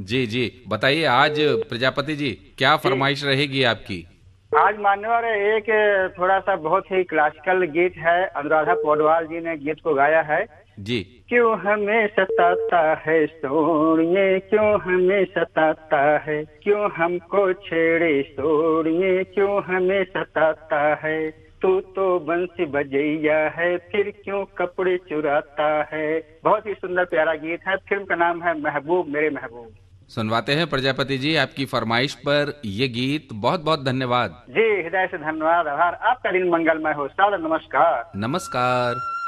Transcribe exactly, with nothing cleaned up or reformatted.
जी जी, बताइए आज प्रजापति जी क्या जी, फरमाइश रहेगी आपकी। आज मान्यवर एक थोड़ा सा बहुत ही क्लासिकल गीत है। अनुराधा पौडवाल जी ने गीत को गाया है। जी क्यों हमें सताता है सोनिए, क्यों हमें सताता है, क्यों हमको छेड़े सोनिए, क्यों हमें सताता है। तू तो बंसी बजैया है, फिर क्यों कपड़े चुराता है। बहुत ही सुंदर प्यारा गीत है। फिल्म का नाम है महबूब मेरे महबूब। सुनवाते हैं प्रजापति जी आपकी फरमाइश पर ये गीत। बहुत बहुत धन्यवाद। जी, हृदय से धन्यवाद, आभार। आपका दिन मंगलमय हो। सादर नमस्कार। नमस्कार।